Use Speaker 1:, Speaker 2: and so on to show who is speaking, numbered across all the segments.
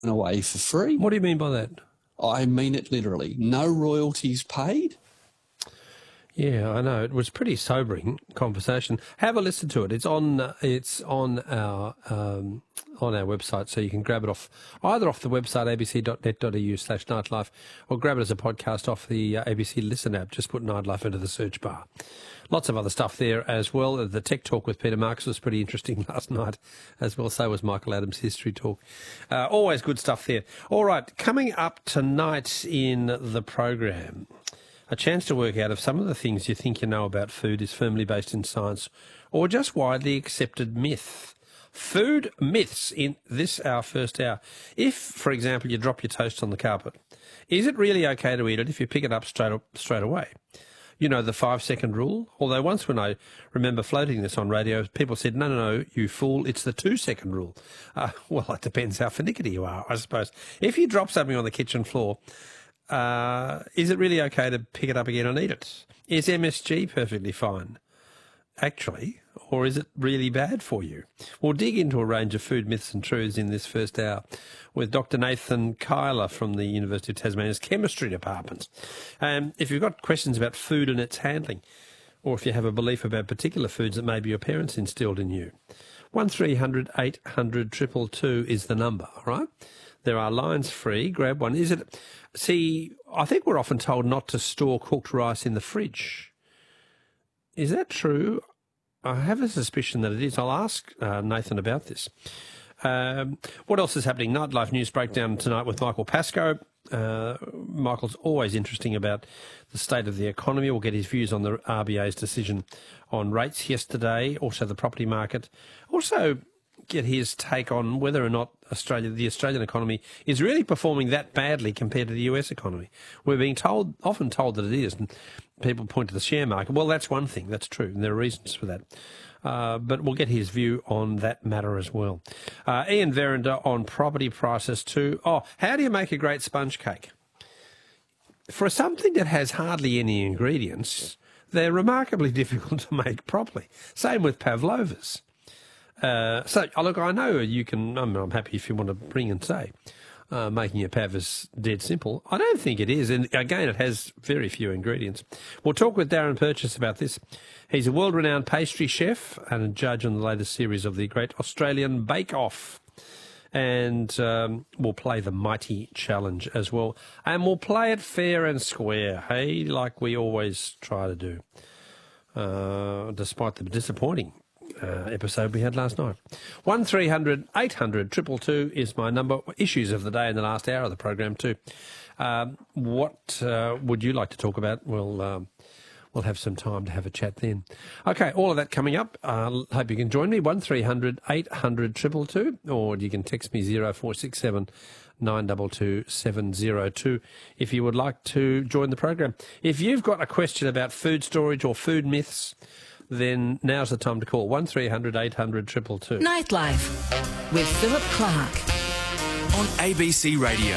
Speaker 1: away for free.
Speaker 2: What do you mean by that?
Speaker 1: I mean it literally. No royalties paid.
Speaker 2: Yeah, I know. It was pretty sobering conversation. Have a listen to it. It's on our website, so you can grab it either off the website abc.net.au/nightlife or grab it as a podcast off the ABC Listen app. Just put Nightlife into the search bar. Lots of other stuff there as well. The Tech Talk with Peter Marks was pretty interesting last night as well. So was Michael Adams' History Talk. Always good stuff there. All right, coming up tonight in the program, a chance to work out if some of the things you think you know about food is firmly based in science or just widely accepted myth. Food myths in this, our first hour. If, for example, you drop your toast on the carpet, is it really okay to eat it if you pick it up straight away? You know, the 5-second rule? Although once when I remember floating this on radio, people said, no, you fool, it's the 2-second rule. Well, it depends how finicky you are, I suppose. If you drop something on the kitchen floor, is it really okay to pick it up again and eat it? Is MSG perfectly fine, actually, or is it really bad for you? We'll dig into a range of food myths and truths in this first hour with Dr. Nathan Kyler from the University of Tasmania's Chemistry Department. If you've got questions about food and its handling, or if you have a belief about particular foods that maybe your parents instilled in you, 1300 800 222 is the number, all right? There are lines free. Grab one. See, I think we're often told not to store cooked rice in the fridge. Is that true? I have a suspicion that it is. I'll ask Nathan about this. What else is happening? Nightlife News Breakdown tonight with Michael Pascoe. Michael's always interesting about the state of the economy. We'll get his views on the RBA's decision on rates yesterday, also the property market. Also get his take on whether or not the Australian economy is really performing that badly compared to the US economy. We're being often told that it is, and people point to the share market. Well, that's one thing. That's true, and there are reasons for that. But we'll get his view on that matter as well. Ian Verinder on property prices too. Oh, how do you make a great sponge cake? For something that has hardly any ingredients, they're remarkably difficult to make properly. Same with pavlovas. Look, I know you can, I'm happy if you want to bring and say, making a pav is dead simple. I don't think it is. And again, it has very few ingredients. We'll talk with Darren Purchase about this. He's a world-renowned pastry chef and a judge on the latest series of the Great Australian Bake Off. And we'll play the Mighty Challenge as well. And we'll play it fair and square, hey, like we always try to do, despite the disappointing episode we had last night. 1300 800 222 is my number. Issues of the day in the last hour of the program too. What would you like to talk about? We'll have some time to have a chat then. Okay, all of that coming up. Hope you can join me. 1300 800 222, or you can text me 0467 922 702 if you would like to join the program. If you've got a question about food storage or food myths, then now's the time to call 1300 800 222.
Speaker 3: Nightlife with Philip Clark
Speaker 4: on ABC Radio.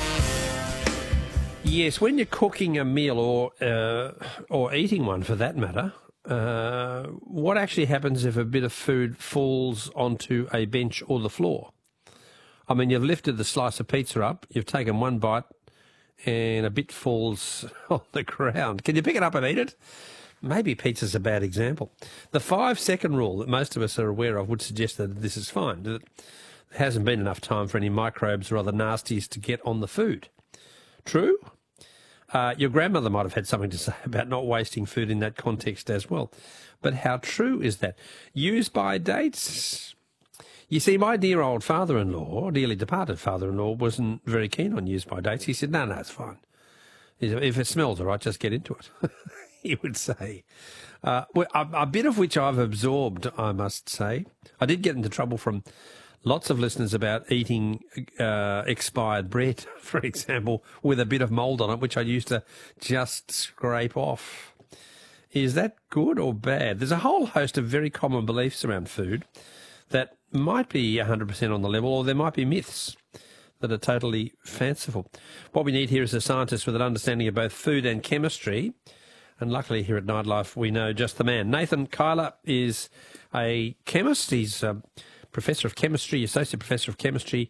Speaker 2: Yes, when you're cooking a meal or eating one for that matter, what actually happens if a bit of food falls onto a bench or the floor? I mean, you've lifted the slice of pizza up, you've taken one bite, and a bit falls on the ground. Can you pick it up and eat it? Maybe pizza's a bad example. The 5-second rule that most of us are aware of would suggest that this is fine. That there hasn't been enough time for any microbes or other nasties to get on the food. True? Your grandmother might have had something to say about not wasting food in that context as well. But how true is that? Use by dates? You see, my dear old father-in-law, dearly departed father-in-law, wasn't very keen on use by dates. He said, no, it's fine. If it smells all right, just get into it. He would say. A bit of which I've absorbed, I must say. I did get into trouble from lots of listeners about eating expired bread, for example, with a bit of mould on it, which I used to just scrape off. Is that good or bad? There's a whole host of very common beliefs around food that might be 100% on the level, or there might be myths that are totally fanciful. What we need here is a scientist with an understanding of both food and chemistry. And luckily here at Nightlife, we know just the man. Nathan Kyler is a chemist. He's a professor of chemistry, associate professor of chemistry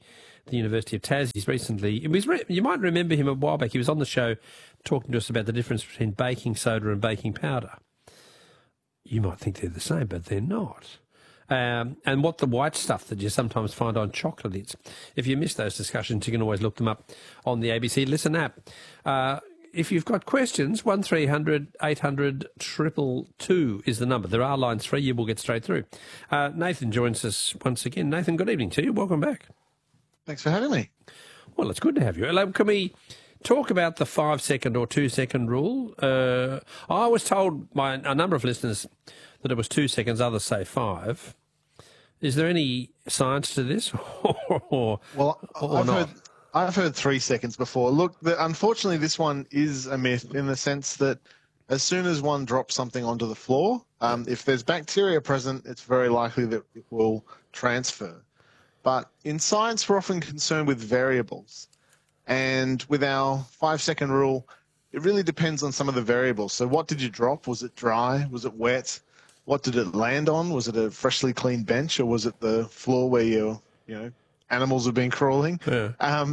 Speaker 2: the University of Tassie recently. You might remember him a while back. He was on the show talking to us about the difference between baking soda and baking powder. You might think they're the same, but they're not. And what the white stuff that you sometimes find on chocolate is. If you miss those discussions, you can always look them up on the ABC Listen app. If you've got questions, 1300 800 222 is the number. There are lines free. You will get straight through. Nathan joins us once again. Nathan, good evening to you. Welcome back.
Speaker 5: Thanks for having me.
Speaker 2: Well, it's good to have you. Can we talk about the 5-second or 2-second rule? I was told by a number of listeners that it was 2 seconds. Others say 5. Is there any science to this, or not?
Speaker 5: I've heard 3 seconds before. Look, unfortunately, this one is a myth in the sense that as soon as one drops something onto the floor, if there's bacteria present, it's very likely that it will transfer. But in science, we're often concerned with variables. And with our 5-second rule, it really depends on some of the variables. So what did you drop? Was it dry? Was it wet? What did it land on? Was it a freshly cleaned bench, or was it the floor where animals have been crawling?
Speaker 2: Yeah.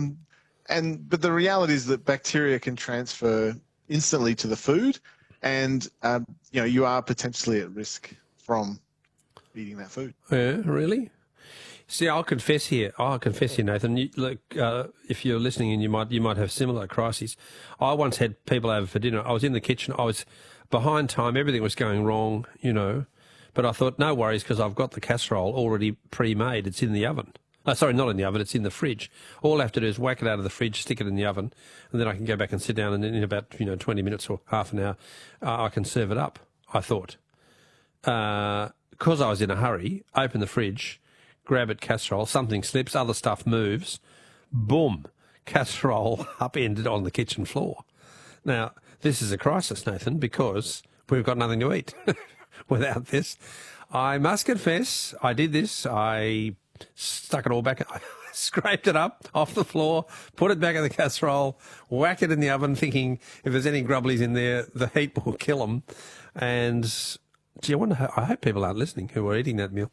Speaker 5: But the reality is that bacteria can transfer instantly to the food, and you are potentially at risk from eating that food.
Speaker 2: Yeah, really? See, I'll confess here, Nathan. If you're listening, and you might have similar crises. I once had people over for dinner. I was in the kitchen. I was behind time. Everything was going wrong, But I thought, no worries, because I've got the casserole already pre-made. It's in the oven. Sorry, not in the oven. It's in the fridge. All I have to do is whack it out of the fridge, stick it in the oven, and then I can go back and sit down. And in about 20 minutes or half an hour, I can serve it up. I thought, because I was in a hurry, open the fridge, grab it, casserole. Something slips, other stuff moves. Boom, casserole upended on the kitchen floor. Now, this is a crisis, Nathan, because we've got nothing to eat without this. I must confess, I did this. I stuck it all back. I scraped it up off the floor, put it back in the casserole, whack it in the oven, thinking if there's any grubblies in there, the heat will kill them. And gee, I hope people aren't listening who are eating that meal.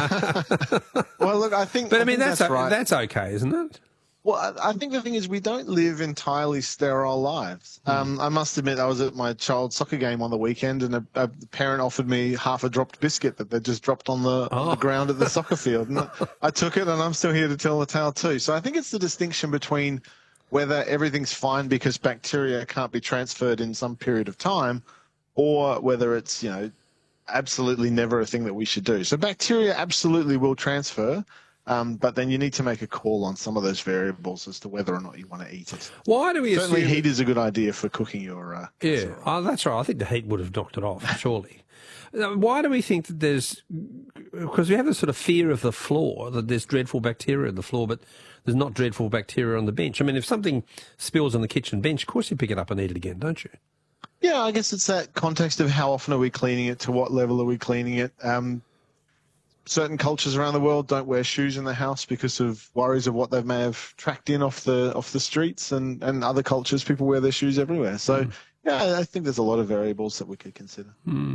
Speaker 5: Well, look, I think
Speaker 2: that's
Speaker 5: right.
Speaker 2: That's okay, isn't it?
Speaker 5: Well, I think the thing is we don't live entirely sterile lives. I must admit, I was at my child's soccer game on the weekend, and a parent offered me half a dropped biscuit that they just dropped on the ground at the soccer field. And I took it, and I'm still here to tell the tale too. So I think it's the distinction between whether everything's fine because bacteria can't be transferred in some period of time, or whether it's, absolutely never a thing that we should do. So bacteria absolutely will transfer. But then you need to make a call on some of those variables as to whether or not you want to eat it.
Speaker 2: Why do we
Speaker 5: Certainly
Speaker 2: assume...
Speaker 5: heat is a good idea for cooking your
Speaker 2: Yeah, that's right. I think the heat would have knocked it off, surely. Why do we think that because we have this sort of fear of the floor, that there's dreadful bacteria on the floor, but there's not dreadful bacteria on the bench. I mean, if something spills on the kitchen bench, of course you pick it up and eat it again, don't you?
Speaker 5: Yeah, I guess it's that context of how often are we cleaning it, to what level are we cleaning it. Certain cultures around the world don't wear shoes in the house because of worries of what they may have tracked in off the streets, and other cultures, people wear their shoes everywhere. So, yeah, I think there's a lot of variables that we could consider.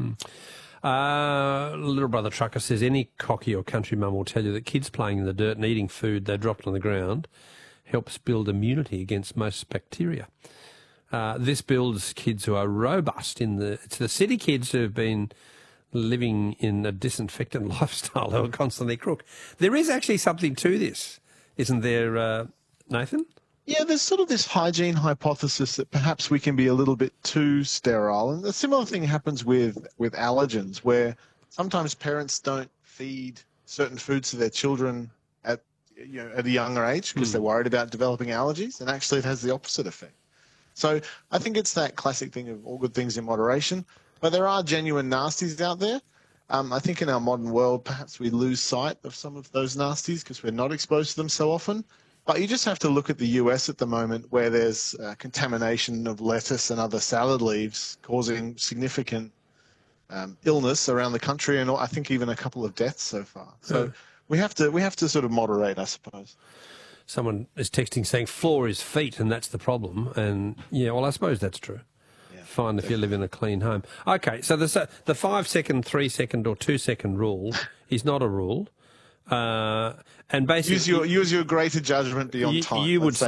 Speaker 2: Little brother Trucker says any cocky or country mum will tell you that kids playing in the dirt and eating food they dropped on the ground helps build immunity against most bacteria. This builds kids who are robust. It's the city kids who have been living in a disinfectant lifestyle who are constantly crook. There is actually something to this, isn't there, Nathan?
Speaker 5: Yeah, there's sort of this hygiene hypothesis that perhaps we can be a little bit too sterile. And a similar thing happens with allergens, where sometimes parents don't feed certain foods to their children at a younger age because they're worried about developing allergies, and actually it has the opposite effect. So I think it's that classic thing of all good things in moderation. But there are genuine nasties out there. I think in our modern world, perhaps we lose sight of some of those nasties because we're not exposed to them so often. But you just have to look at the US at the moment, where there's contamination of lettuce and other salad leaves causing significant illness around the country, and I think even a couple of deaths so far. So we have to sort of moderate, I suppose.
Speaker 2: Someone is texting saying floor is feet, and that's the problem. And yeah, well, I suppose that's true. Fine if you live in a clean home. Okay, so the 5 second, 3 second or 2 second rule is not a rule. And basically,
Speaker 5: Use your greater judgment beyond time.
Speaker 2: You would
Speaker 5: let's